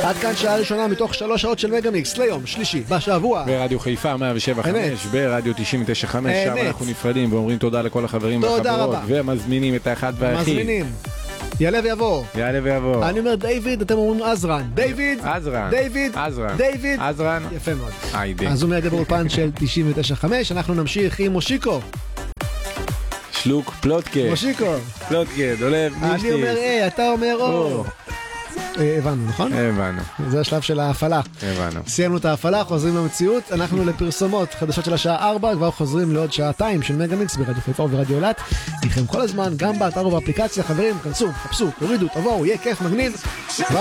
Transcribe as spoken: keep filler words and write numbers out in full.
עד כאן שעה ראשונה מתוך שלוש שעות של מגה-מיקס ליום שלישי בשבוע. ברדיו חיפה מאה שבע חמש, ברדיו תשעים ותשע חמש, שם אנחנו נפרדים ואומרים תודה לכל החברים והחברות, ומזמינים את האחד והאחי. מזמינים. יעלה ויבוא. יעלה ויבוא. אני אומר דיוויד, אתם אומרים עזרן. דיוויד. עזרן. דיוויד. עזרן. דיוויד. עזרן. יפה מאוד. היידה. אז הוא מיידע באולפן של תשעים ותשע חמש, אנחנו נמשיך עם מושיקו. שלוק פלוטקה. מושיקו. פלוטקה, דולב נישטיס. אני אומר אה, אתה אומר או. הבנו, נכון? הבנו. זה השלב של ההפעלה. הבנו. סיימנו את ההפעלה, חוזרים למציאות, אנחנו לפרסומות חדשות של השעה ארבע, כבר חוזרים לעוד שעתיים של מגה-מיקס ברדיו חיפה וברדיו אילת. איתכם כל הזמן, גם באתר ובאפליקציה, חברים, כנסו, חפשו, תורידו, תבואו, יהיה כיף, מגניב.